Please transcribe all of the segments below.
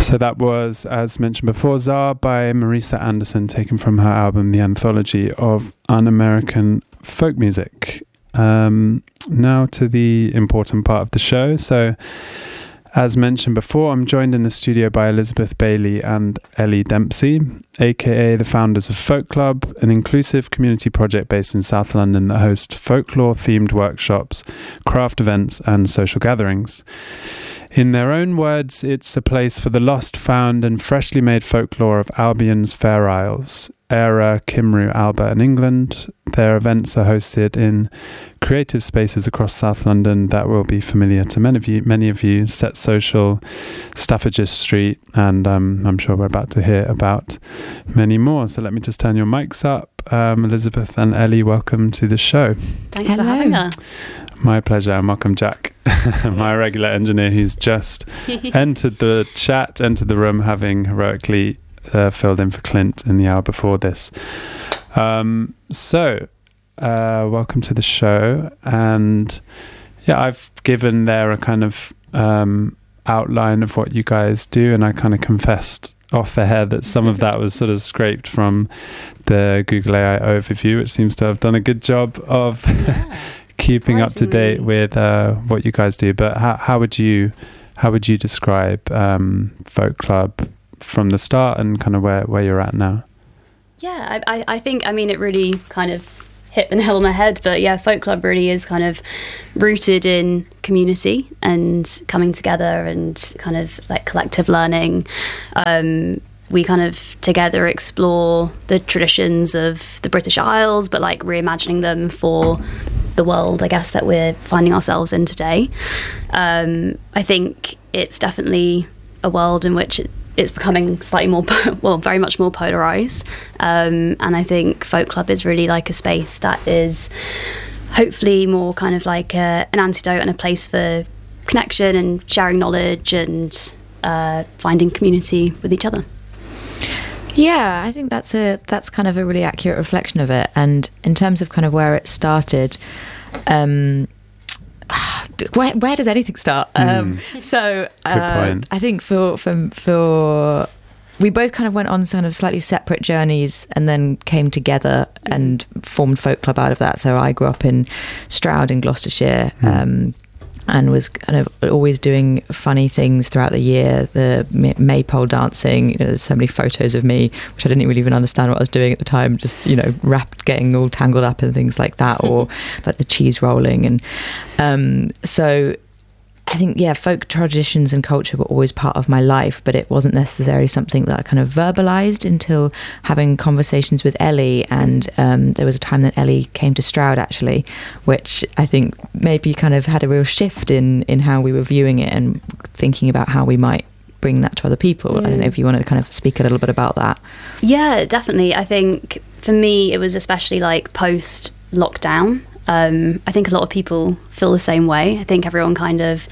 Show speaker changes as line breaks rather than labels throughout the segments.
So that was, as mentioned before, Czar by Marisa Anderson, taken from her album The Anthology of Un-American Folk Music. Now to the important part of the show. So, as mentioned before, I'm joined in the studio by Elizabeth Bailey and Ellie Dempsey, aka the founders of Folk Club, an inclusive community project based in South London that hosts folklore-themed workshops, craft events and social gatherings. In their own words, it's a place for the lost, found and freshly made folklore of Albion's Fair Isles, Eire, Cymru, Alba and England. Their events are hosted in creative spaces across South London that will be familiar to many of you, Set Social, Staffordshire Street, and I'm sure we're about to hear about many more. So let me just turn your mics up. Elizabeth and Ellie, welcome to the show.
Thanks for having us.
My pleasure, and welcome Jack, my regular engineer who's just entered the room, having heroically filled in for Clint in the hour before this. Welcome to the show. And yeah, I've given there a kind of outline of what you guys do, and I kind of confessed off the head that some of that was sort of scraped from the Google AI overview, which seems to have done a good job of keeping up to date with what you guys do. But how would you describe Folk Club from the start and kind of where you're at now?
Yeah, I think, it really kind of hit the nail on the head, but yeah, Folk Club really is kind of rooted in community and coming together and kind of like collective learning. We kind of together explore the traditions of the British Isles, but like reimagining them for the world, I guess, that we're finding ourselves in today. I think it's definitely a world in which it's becoming slightly more, very much more polarised. And I think Folk Club is really like a space that is hopefully more kind of like an antidote and a place for connection and sharing knowledge and finding community with each other.
Yeah, I think that's kind of a really accurate reflection of it. And in terms of kind of where it started, where does anything start? So I think for we both kind of went on kind of slightly separate journeys and then came together and formed Folk Club out of that. So I grew up in Stroud in Gloucestershire, and was kind of always doing funny things throughout the year. The maypole dancing, there's so many photos of me, which I didn't really even understand what I was doing at the time, just, wrapped, getting all tangled up and things like that, or like the cheese rolling. And so I think, folk traditions and culture were always part of my life, but it wasn't necessarily something that I kind of verbalised until having conversations with Ellie. And there was a time that Ellie came to Stroud, actually, which I think maybe kind of had a real shift in how we were viewing it and thinking about how we might bring that to other people. I don't know if you want to kind of speak a little bit about that.
Yeah, definitely. I think for me, it was especially like post-lockdown. I think a lot of people feel the same way. I think everyone kind of,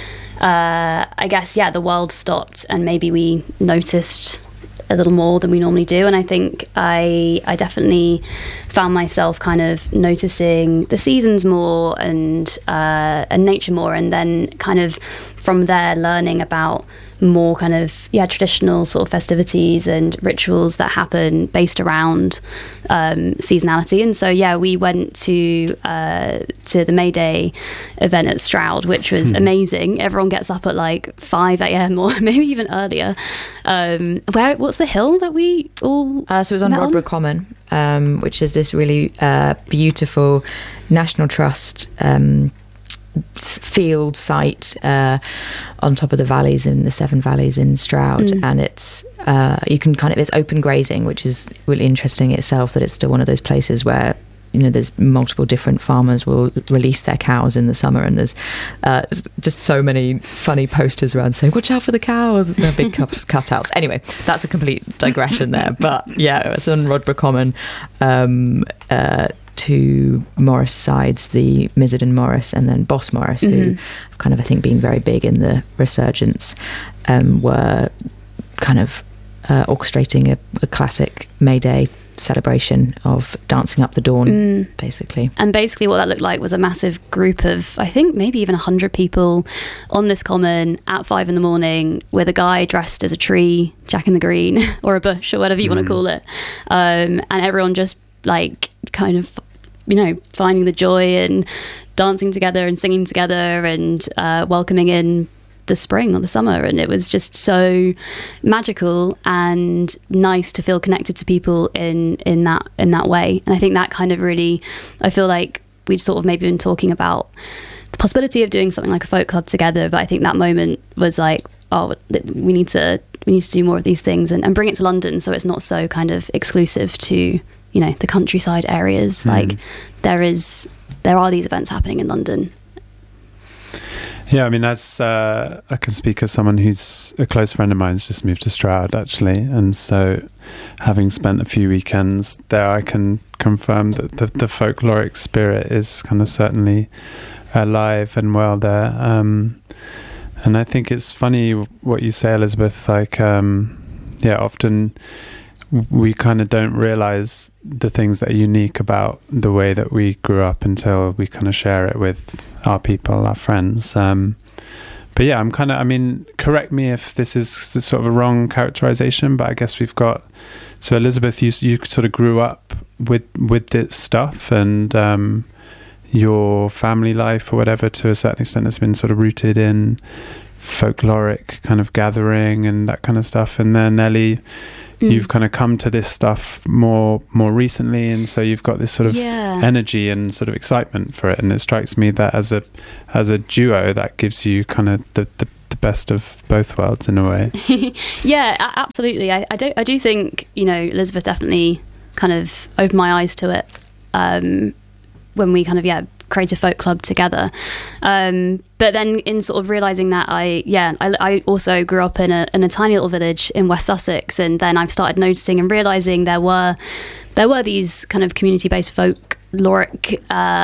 the world stopped and maybe we noticed a little more than we normally do. And I think I definitely found myself kind of noticing the seasons more and nature more. And then kind of from there learning about more kind of traditional sort of festivities and rituals that happen based around seasonality. And so we went to the May Day event at Stroud, which was amazing. Everyone gets up at like 5 a.m. or maybe even earlier. What's the hill that we all
so it was on Rodborough Common, which is this really beautiful National Trust field site on top of the valleys in the Seven Valleys in Stroud, and it's it's open grazing, which is really interesting itself, that it's still one of those places where there's multiple different farmers will release their cows in the summer, and there's just so many funny posters around saying watch out for the cows, and big cutouts. Anyway, that's a complete digression there, but it's on Rodborough Common. To Morris sides, the Mizard and Morris, and then Boss Morris, who have kind of, I think, been very big in the resurgence, were kind of orchestrating a classic May Day celebration of dancing up the dawn, basically.
And basically what that looked like was a massive group of, I think, maybe even 100 people on this common at 5 a.m. with a guy dressed as a tree, Jack in the Green, or a bush, or whatever you want to call it. And everyone just like kind of, finding the joy and dancing together and singing together and welcoming in the spring or the summer. And it was just so magical and nice to feel connected to people in that way. And I think that kind of really, I feel like we'd sort of maybe been talking about the possibility of doing something like a folk club together, but I think that moment was like, oh, we need to do more of these things and bring it to London, so it's not so kind of exclusive to the countryside areas. Like there are these events happening in London.
Yeah, I mean, as I can speak as someone who's a close friend of mine who's just moved to Stroud, actually. And so having spent a few weekends there, I can confirm that the folkloric spirit is kind of certainly alive and well there. And I think it's funny what you say, Elizabeth, like, often we kind of don't realize the things that are unique about the way that we grew up until we kind of share it with our people, our friends. But yeah, correct me if this is sort of a wrong characterization, but I guess we've got, so Elizabeth, you sort of grew up with this stuff, and your family life or whatever to a certain extent has been sort of rooted in folkloric kind of gathering and that kind of stuff. And then Ellie, you've kind of come to this stuff more recently, and so you've got this sort of energy and sort of excitement for it. And it strikes me that as a duo, that gives you kind of the best of both worlds in a way.
Yeah, absolutely. I do think Elizabeth definitely kind of opened my eyes to it when we kind of create a folk club together, but then in sort of realizing that I also grew up in a tiny little village in West Sussex, and then I've started noticing and realizing there were these kind of community-based folkloric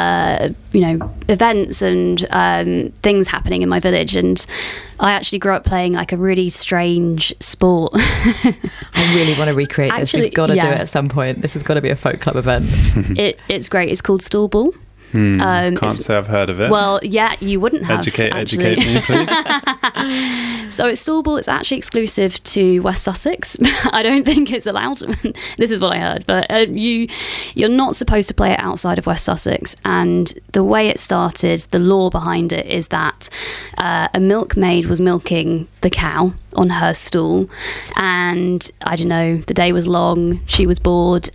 events and things happening in my village. And I actually grew up playing like a really strange sport.
I really want to recreate this. We've got to do it at some point. This has got to be a folk club event.
It's great. It's called stool ball.
Can't say I've heard of it.
Well, yeah, you wouldn't have.
Educate me, please.
So it's stool ball. It's actually exclusive to West Sussex. I don't think it's allowed. This is what I heard, but you're not supposed to play it outside of West Sussex. And the way it started, the law behind it is that a milkmaid was milking the cow on her stool, and I don't know, the day was long, she was bored.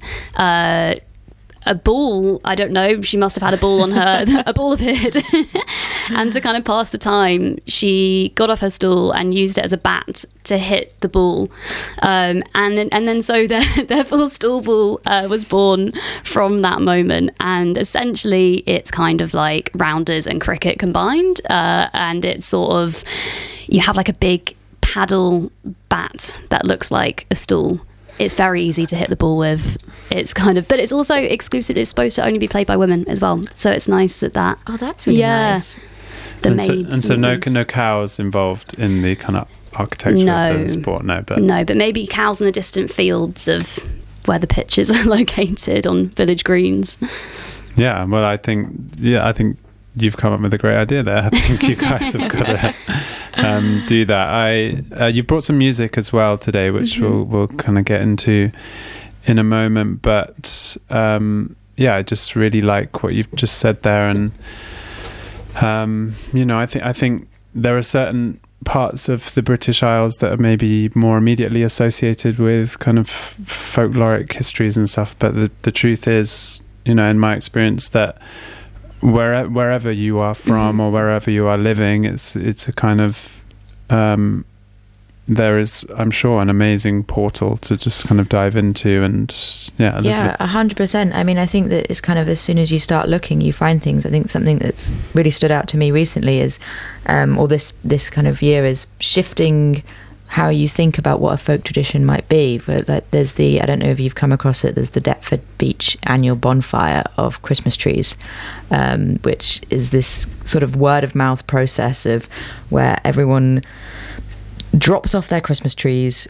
A ball, I don't know, she must have had a ball on her, a ball appeared. And to kind of pass the time, she got off her stool and used it as a bat to hit the ball. And then so therefore stool ball was born from that moment. And essentially it's kind of like rounders and cricket combined. And it's sort of, you have like a big paddle bat that looks like a stool. It's very easy to hit the ball with. It's kind of, but it's also exclusive. It's supposed to only be played by women as well. So it's nice that.
Oh, that's really nice.
The maids.
So no cows involved in the kind of architecture of the sport. No, but
maybe cows in the distant fields of where the pitches are located on village greens.
Yeah, well, I think you've come up with a great idea there. I think you guys have got to do that. You brought some music as well today, which we'll kind of get into in a moment. But I just really like what you've just said there, and I think there are certain parts of the British Isles that are maybe more immediately associated with kind of folkloric histories and stuff. But the truth is, in my experience, that wherever you are from or wherever you are living, it's a kind of there is, I'm sure, an amazing portal to just kind of dive into. And Elizabeth.
100%. I mean, I think that it's kind of, as soon as you start looking, you find things. I think something that's really stood out to me recently is or this kind of year is shifting how you think about what a folk tradition might be. But there's I don't know if you've come across it, there's the Deptford Beach annual bonfire of Christmas trees, which is this sort of word of mouth process of where everyone drops off their Christmas trees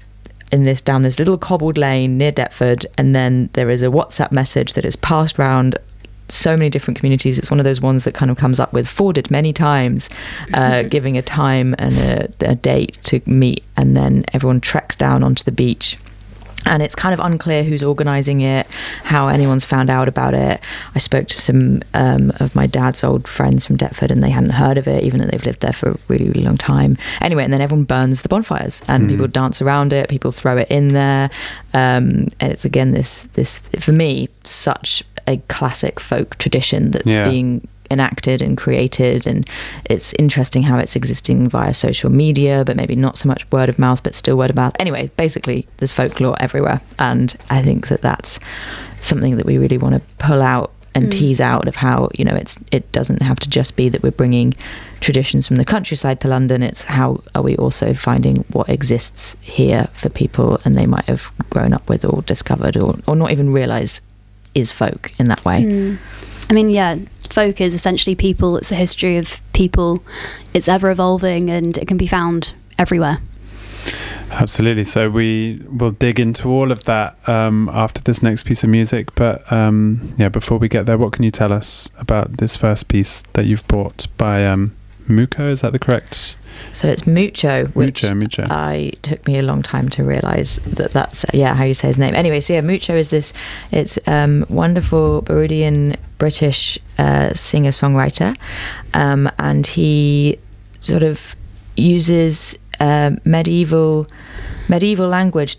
down this little cobbled lane near Deptford, and then there is a WhatsApp message that is passed around so many different communities. It's one of those ones that kind of comes up with forwarded many times, giving a time and a date to meet, and then everyone treks down onto the beach. And it's kind of unclear who's organising it, how anyone's found out about it. I spoke to some of my dad's old friends from Deptford, and they hadn't heard of it, even though they've lived there for a really, really long time. Anyway, and then everyone burns the bonfires, and people dance around it, people throw it in there. And it's, again, this for me, such a classic folk tradition that's being enacted and created, and it's interesting how it's existing via social media, but maybe not so much word of mouth, but still word of mouth. Anyway, basically there's folklore everywhere, and I think that that's something that we really want to pull out and tease out, of how, you know, it doesn't have to just be that we're bringing traditions from the countryside to London. It's how are we also finding what exists here for people, and they might have grown up with or discovered or not even realise is folk in that way.
I mean, folk is essentially people. It's the history of people. It's ever evolving, and it can be found everywhere.
Absolutely. So we will dig into all of that after this next piece of music. But before we get there, what can you tell us about this first piece that you've brought by Mucho? Is that the correct?
So it's Mucho, which
Mucho.
Took me a long time to realise that's how you say his name. Anyway, so Mucho is this. It's wonderful Burundian British singer-songwriter, and he sort of uses medieval language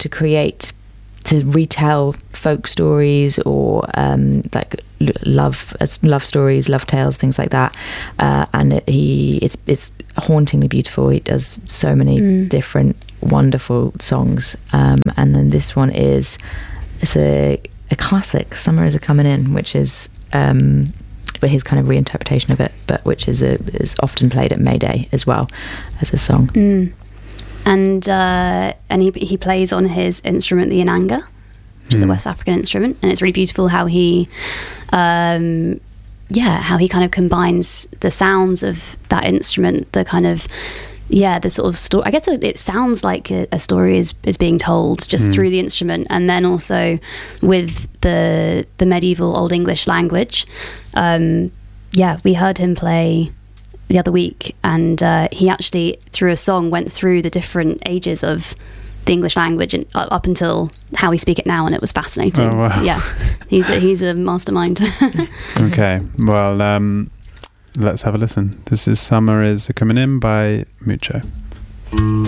to retell folk stories, or like love stories, love tales, things like that. And it's hauntingly beautiful. He does so many different wonderful songs. And then this one it's a classic, Summer Is a Coming In, which is but his kind of reinterpretation of it, but which is often played at May Day as well as a song.
And he plays on his instrument, the inanga, which is a West African instrument, and it's really beautiful how he kind of combines the sounds of that instrument, the kind of the sort of story. I guess it sounds like a story is being told just through the instrument, and then also with the medieval Old English language. We heard him play the other week, and he actually, through a song, went through the different ages of the English language and up until how we speak it now, and it was fascinating.
Oh, wow.
Yeah, he's a mastermind.
Okay, well, let's have a listen. This is Summer Is a Coming In by Mucho.